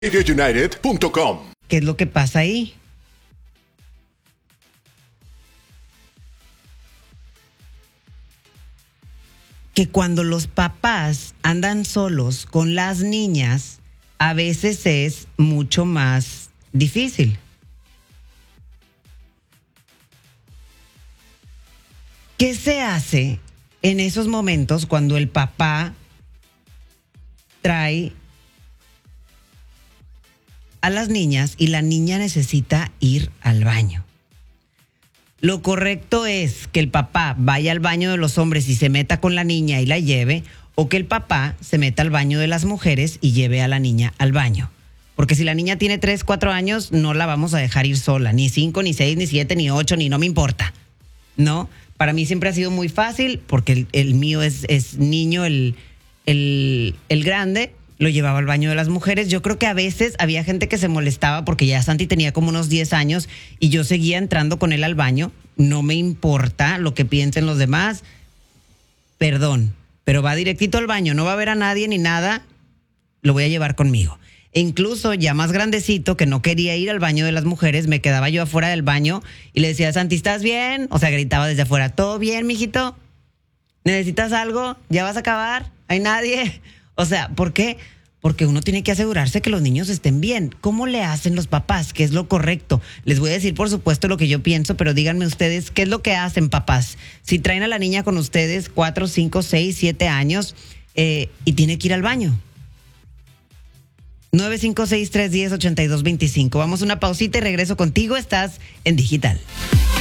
RadioUnited.com. ¿Qué es lo que pasa ahí? Que cuando los papás andan solos con las niñas, a veces es mucho más difícil. ¿Qué se hace en esos momentos cuando el papá trae a las niñas y la niña necesita ir al baño? Lo correcto es que el papá vaya al baño de los hombres y se meta con la niña y la lleve, o que el papá se meta al baño de las mujeres y lleve a la niña al baño. Porque si la niña tiene 3, 4 años, no la vamos a dejar ir sola, ni 5, ni 6, ni 7, ni 8, ni no me importa, ¿no? Para mí siempre ha sido muy fácil, porque el mío es niño, el grande, lo llevaba al baño de las mujeres. Yo creo que a veces había gente que se molestaba porque ya Santi tenía como unos 10 años y yo seguía entrando con él al baño. No me importa lo que piensen los demás. Perdón, pero va directito al baño, no va a ver a nadie ni nada, lo voy a llevar conmigo. E incluso ya más grandecito, que no quería ir al baño de las mujeres, me quedaba yo afuera del baño y le decía, Santi, ¿estás bien? O sea, gritaba desde afuera, ¿todo bien, mijito? ¿Necesitas algo? ¿Ya vas a acabar? ¿Hay nadie? O sea, ¿por qué? Porque uno tiene que asegurarse que los niños estén bien. ¿Cómo le hacen los papás? ¿Qué es lo correcto? Les voy a decir, por supuesto, lo que yo pienso, pero díganme ustedes, ¿qué es lo que hacen, papás? Si traen a la niña con ustedes 4, 5, 6, 7 años y tiene que ir al baño. 956-310-8225. Vamos a una pausita y regreso contigo. Estás en Digital.